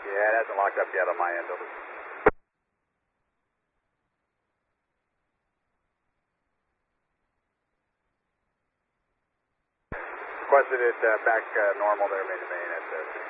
Yeah, it hasn't locked up yet on my end, over. Requested it back normal there, main to main at